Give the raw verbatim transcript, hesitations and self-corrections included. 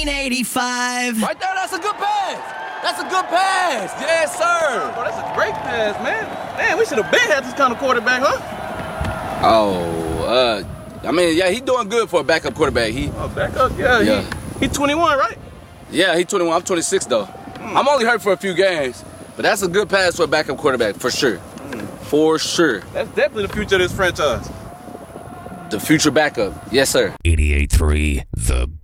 nineteen eighty-five. Right there, that's a good pass. That's a good pass. Yes, sir. Bro, that's a great pass, man. Man, we should have been had this kind of quarterback, huh? Oh, uh, I mean, yeah, he doing good for a backup quarterback. He, Oh, backup? Yeah, Yeah. he, he twenty-one, right? yeah, he twenty-one. I'm twenty-six though. Mm. I'm only hurt for a few games, but that's a good pass for a backup quarterback for sure. Mm. For sure. That's definitely the future of this franchise. The future backup. Yes, sir. eighty-eight point three The